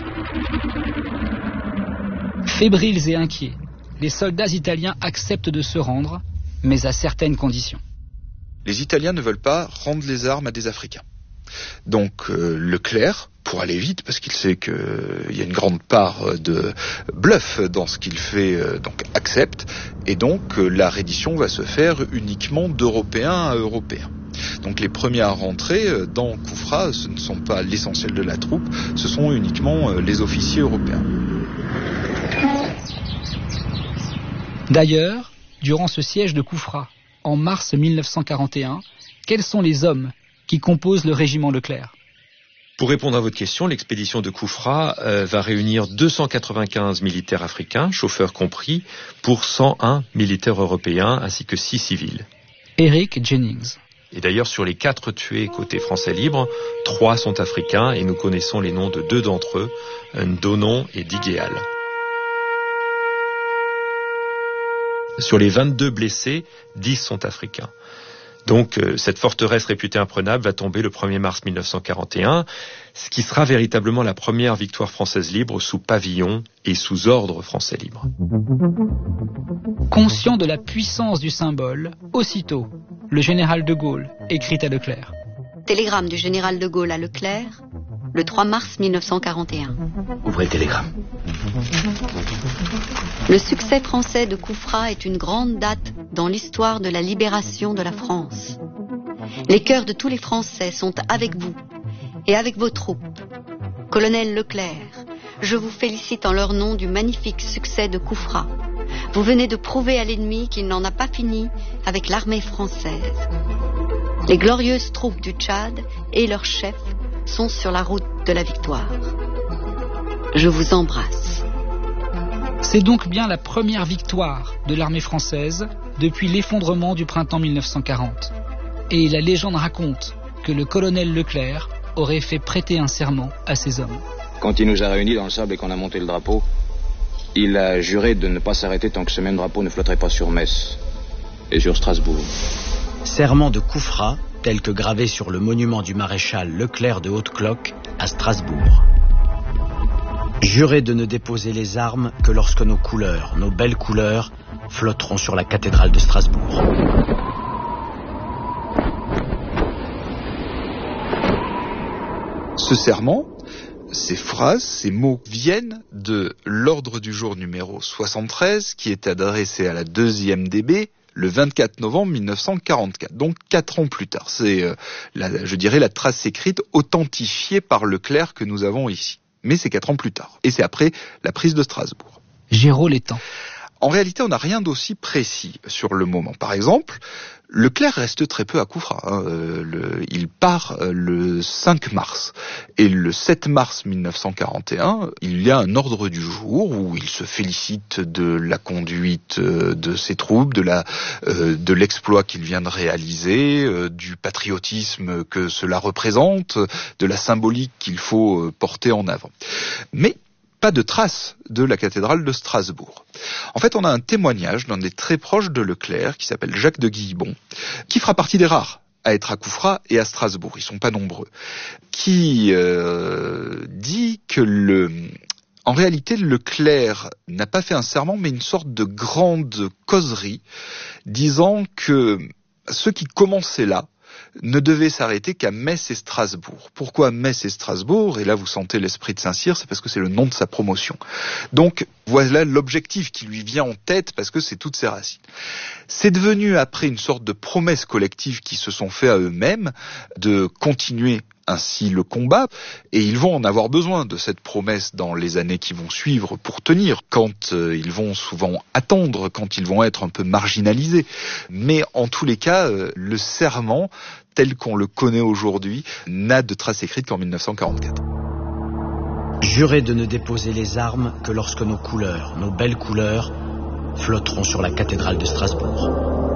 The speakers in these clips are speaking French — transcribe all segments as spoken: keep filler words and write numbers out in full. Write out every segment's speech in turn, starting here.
Fébriles et inquiets, les soldats italiens acceptent de se rendre, mais à certaines conditions. Les Italiens ne veulent pas rendre les armes à des Africains. Donc euh, Leclerc, pour aller vite, parce qu'il sait qu'il euh, y a une grande part de bluff dans ce qu'il fait, euh, donc accepte, et donc euh, la reddition va se faire uniquement d'Européens à Européens. Donc les premiers à rentrer euh, dans Koufra, ce ne sont pas l'essentiel de la troupe, ce sont uniquement euh, les officiers européens. D'ailleurs, durant ce siège de Koufra, en mars mille neuf cent quarante et un, quels sont les hommes qui composent le régiment Leclerc? Pour répondre à votre question, l'expédition de Koufra euh, va réunir deux cent quatre-vingt-quinze militaires africains, chauffeurs compris, pour cent un militaires européens ainsi que six civils. Eric Jennings. Et d'ailleurs, sur les quatre tués côté français libre, trois sont africains et nous connaissons les noms de deux d'entre eux, Ndonon et Digéal. Sur les vingt-deux blessés, dix sont africains. Donc euh, cette forteresse réputée imprenable va tomber le premier mars mille neuf cent quarante et un, ce qui sera véritablement la première victoire française libre sous pavillon et sous ordre français libre. Conscient de la puissance du symbole, aussitôt, le général de Gaulle écrit à Leclerc. Télégramme du général de Gaulle à Leclerc, le trois mars mille neuf cent quarante et un. Ouvrez le télégramme. Le succès français de Koufra est une grande date dans l'histoire de la libération de la France. Les cœurs de tous les Français sont avec vous et avec vos troupes. Colonel Leclerc, je vous félicite en leur nom du magnifique succès de Koufra. Vous venez de prouver à l'ennemi qu'il n'en a pas fini avec l'armée française. Les glorieuses troupes du Tchad et leurs chefs sont sur la route de la victoire. Je vous embrasse. C'est donc bien la première victoire de l'armée française depuis l'effondrement du printemps mille neuf cent quarante. Et la légende raconte que le colonel Leclerc aurait fait prêter un serment à ses hommes. Quand il nous a réunis dans le sable et qu'on a monté le drapeau, il a juré de ne pas s'arrêter tant que ce même drapeau ne flotterait pas sur Metz et sur Strasbourg. Serment de Koufra, tel que gravé sur le monument du maréchal Leclerc de Haute-Cloque à Strasbourg. Jurez de ne déposer les armes que lorsque nos couleurs, nos belles couleurs, flotteront sur la cathédrale de Strasbourg. Ce serment, ces phrases, ces mots viennent de l'ordre du jour numéro soixante-treize qui est adressé à la deuxième D B le vingt-quatre novembre mille neuf cent quarante-quatre, donc quatre ans plus tard. C'est, euh, la, je dirais, la trace écrite authentifiée par Leclerc que nous avons ici. Mais c'est quatre ans plus tard. Et c'est après la prise de Strasbourg. Géraud l'étang. En réalité, on n'a rien d'aussi précis sur le moment. Par exemple, Leclerc reste très peu à Koufra. Hein. Euh, le, il part euh, le cinq mars. Et le sept mars mille neuf cent quarante et un, il y a un ordre du jour où il se félicite de la conduite euh, de ses troupes, de, la, euh, de l'exploit qu'il vient de réaliser, euh, du patriotisme que cela représente, de la symbolique qu'il faut euh, porter en avant. Mais pas de trace de la cathédrale de Strasbourg. En fait, on a un témoignage d'un des très proches de Leclerc, qui s'appelle Jacques de Guillebon, qui fera partie des rares à être à Koufra et à Strasbourg, ils sont pas nombreux, qui euh, dit que le... En réalité, Leclerc n'a pas fait un serment, mais une sorte de grande causerie, disant que ceux qui commençaient là ne devait s'arrêter qu'à Metz et Strasbourg. Pourquoi Metz et Strasbourg? Et là, vous sentez l'esprit de Saint-Cyr, c'est parce que c'est le nom de sa promotion. Donc, voilà l'objectif qui lui vient en tête, parce que c'est toutes ses racines. C'est devenu, après, une sorte de promesse collective qui se sont fait à eux-mêmes, de continuer ainsi le combat, et ils vont en avoir besoin de cette promesse dans les années qui vont suivre pour tenir, quand euh, ils vont souvent attendre, quand ils vont être un peu marginalisés. Mais en tous les cas, euh, le serment, tel qu'on le connaît aujourd'hui, n'a de trace écrite qu'en mille neuf cent quarante-quatre. Jurez de ne déposer les armes que lorsque nos couleurs, nos belles couleurs, flotteront sur la cathédrale de Strasbourg.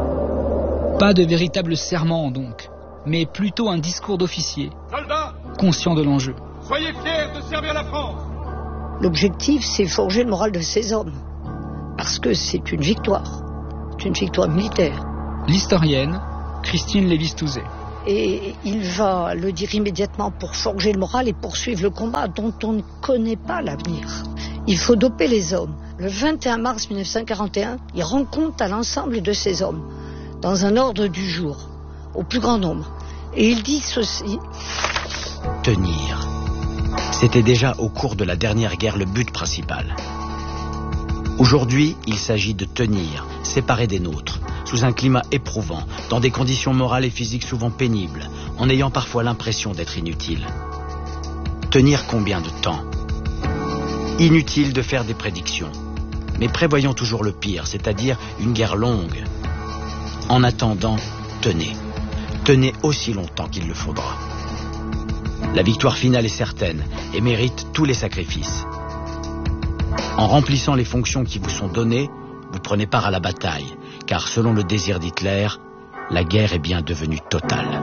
Pas de véritable serment donc, mais plutôt un discours d'officier, Soldats, conscient de l'enjeu. soyez fiers de servir la France. L'objectif, c'est forger le moral de ces hommes, parce que c'est une victoire, c'est une victoire militaire. L'historienne, Christine Lévy-Stouzet. Et il va le dire immédiatement pour forger le moral et poursuivre le combat dont on ne connaît pas l'avenir. Il faut doper les hommes. Le vingt et un mars mille neuf cent quarante et un, il rend compte à l'ensemble de ces hommes, dans un ordre du jour, au plus grand nombre. Et il dit ceci. Tenir. C'était déjà au cours de la dernière guerre le but principal. Aujourd'hui, il s'agit de tenir, séparés des nôtres, sous un climat éprouvant, dans des conditions morales et physiques souvent pénibles, en ayant parfois l'impression d'être inutiles. Tenir combien de temps? Inutile de faire des prédictions, mais prévoyons toujours le pire, c'est-à-dire une guerre longue. En attendant, tenez. Tenez aussi longtemps qu'il le faudra. La victoire finale est certaine et mérite tous les sacrifices. En remplissant les fonctions qui vous sont données, vous prenez part à la bataille, car selon le désir d'Hitler, la guerre est bien devenue totale.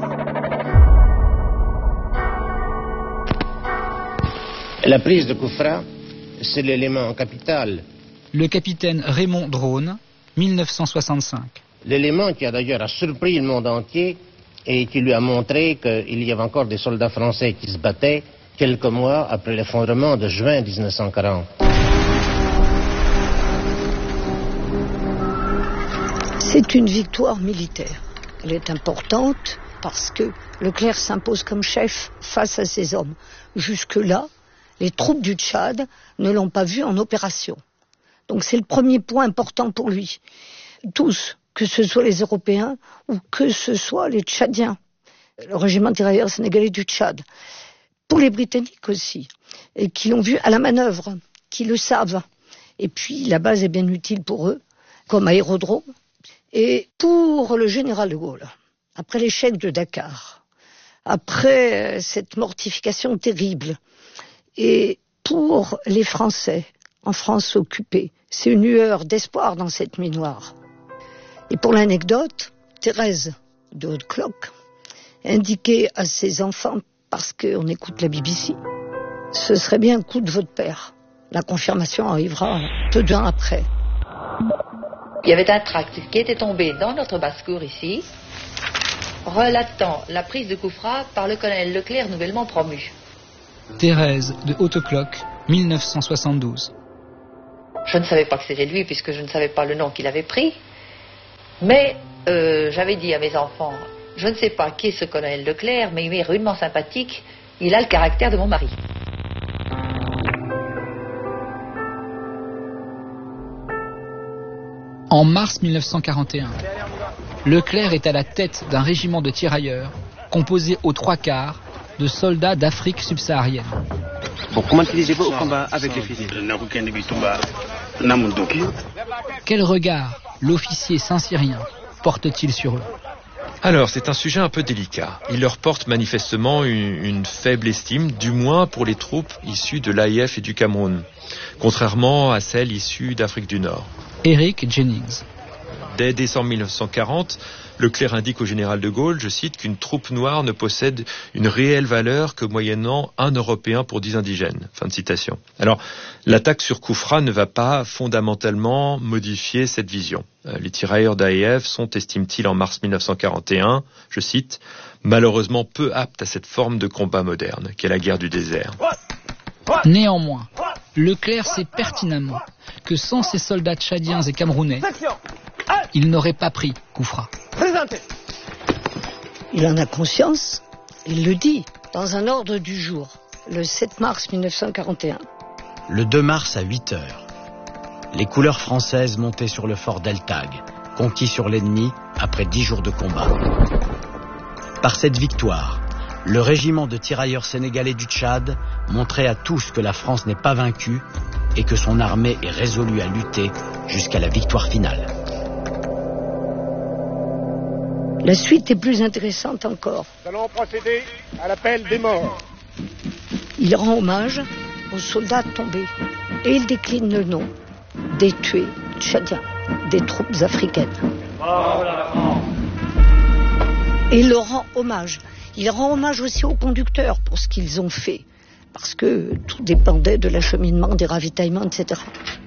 La prise de Kufra, c'est l'élément capital. Le capitaine Raymond Drone, mille neuf cent soixante-cinq. L'élément qui a d'ailleurs surpris le monde entier et qui lui a montré qu'il y avait encore des soldats français qui se battaient quelques mois après l'effondrement de juin mille neuf cent quarante. C'est une victoire militaire. Elle est importante parce que Leclerc s'impose comme chef face à ses hommes. Jusque-là, les troupes du Tchad ne l'ont pas vu en opération. Donc c'est le premier point important pour lui. Tous, que ce soit les Européens ou que ce soit les Tchadiens, le régiment de tirailleurs sénégalais du Tchad, pour les Britanniques aussi, et qui l'ont vu à la manœuvre, qui le savent. Et puis la base est bien utile pour eux, comme aérodrome. Et pour le général de Gaulle, après l'échec de Dakar, après cette mortification terrible, et pour les Français en France occupée, c'est une lueur d'espoir dans cette nuit noire. Et pour l'anecdote, Thérèse de Haute-Cloque indiquait à ses enfants, parce qu'on écoute la B B C, ce serait bien un coup de votre père. La confirmation arrivera peu de temps après. Il y avait un tract qui était tombé dans notre basse-cour ici, relatant la prise de Kufra par le colonel Leclerc nouvellement promu. Thérèse de Haute-Cloque, mille neuf cent soixante-douze. Je ne savais pas que c'était lui puisque je ne savais pas le nom qu'il avait pris, mais euh, j'avais dit à mes enfants, je ne sais pas qui est ce colonel Leclerc, mais il est rudement sympathique, il a le caractère de mon mari. En mars mille neuf cent quarante et un, Leclerc est à la tête d'un régiment de tirailleurs composé aux trois quarts de soldats d'Afrique subsaharienne. Bon, comment utilisez-vous au combat avec les fusils? Quel regard l'officier saint-cyrien porte-t-il sur eux? Alors, c'est un sujet un peu délicat. Il leur porte manifestement une, une faible estime, du moins pour les troupes issues de l'A I F et du Cameroun, contrairement à celles issues d'Afrique du Nord. Eric Jennings. Dès décembre mille neuf cent quarante, Leclerc indique au général de Gaulle, je cite, qu'une troupe noire ne possède une réelle valeur que moyennant un Européen pour dix indigènes. Fin de citation. Alors, l'attaque sur Kufra ne va pas fondamentalement modifier cette vision. Les tirailleurs d'A I F sont, estime-t-il en mars mille neuf cent quarante et un, je cite, malheureusement peu aptes à cette forme de combat moderne, qu'est la guerre du désert. Néanmoins, Leclerc sait pertinemment que sans ses soldats tchadiens et camerounais, il n'aurait pas pris Kufra. Il en a conscience, il le dit dans un ordre du jour, le sept mars mille neuf cent quarante et un. Le deux mars à huit heures, les couleurs françaises montaient sur le fort d'Eltag, conquis sur l'ennemi après dix jours de combat. Par cette victoire, le régiment de tirailleurs sénégalais du Tchad montrait à tous que la France n'est pas vaincue et que son armée est résolue à lutter jusqu'à la victoire finale. La suite est plus intéressante encore. Nous allons procéder à l'appel des morts. Il rend hommage aux soldats tombés et il décline le nom des tués tchadiens, des troupes africaines. Et il leur rend hommage. Il rend hommage aussi aux conducteurs pour ce qu'ils ont fait, parce que tout dépendait de l'acheminement, des ravitaillements, et cetera.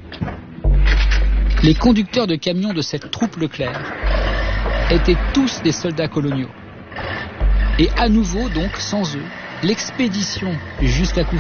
Les conducteurs de camions de cette troupe Leclerc étaient tous des soldats coloniaux. Et à nouveau, donc, sans eux, l'expédition jusqu'à Koufra